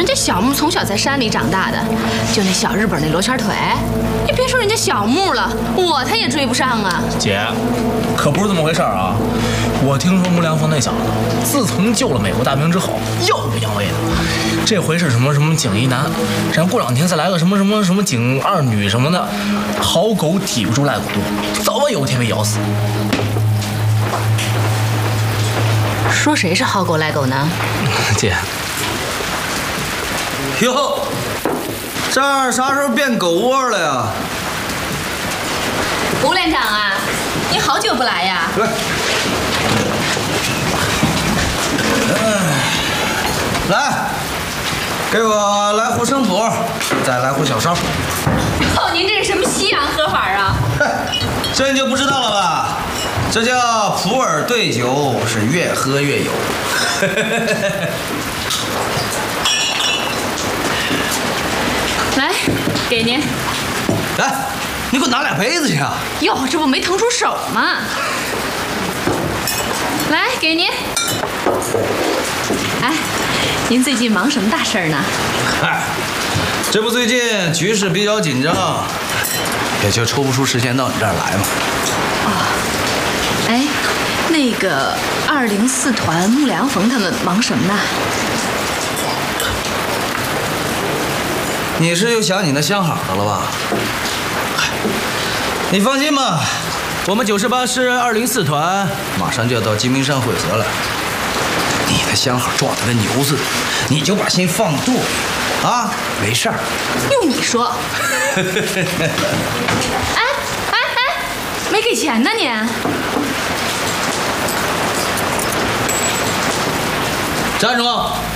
这小木从小在山里长大的，就那小日本那罗圈腿，你别说人家小木了，他也追不上啊。 姐，可不是这么回事啊！我听说木良峰那小子，自从救了美国大兵之后，耀武扬威的。这回是什么警一男，然后过2天再来个什么警2女什么的，好狗抵不住赖狗多，早晚有一天被咬死。 说谁是好狗赖狗呢？ 姐， 哟，这儿啥时候变狗窝了呀？ 吴连长啊，你好久不来呀？ 来，来，给我来壶生普，再来壶小烧。 哦，您这是什么西洋喝法啊？ 这你就不知道了吧？这叫普洱兑酒，是越喝越有。 来，给您。 来，你给我拿俩杯子去啊！ 哟，这不没腾出手吗？来，给您。哎，您最近忙什么大事儿呢？ 嗨，这不最近局势比较紧张，也就抽不出时间到你这儿来嘛。 哎，那个204团木良逢他们忙什么呢？ 你是又想你那相好的了吧？嗨，你放心吧，我们98师204团马上就要到金明山会合了。你的相好壮得跟牛似的，你就把心放肚里啊，没事儿。 用你说。哎，没给钱呢你？ 站住！